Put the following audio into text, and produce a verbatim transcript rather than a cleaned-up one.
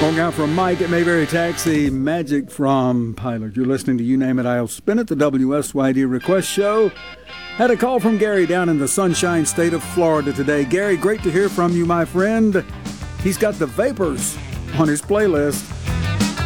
Phone out from Mike at Mayberry Taxi. Magic from Pilot. You're listening to You Name It, I'll Spin It, the W S Y D Request Show. Had a call from Gary down in the Sunshine State of Florida today. Gary, great to hear from you, my friend. He's got the Vapors on his playlist.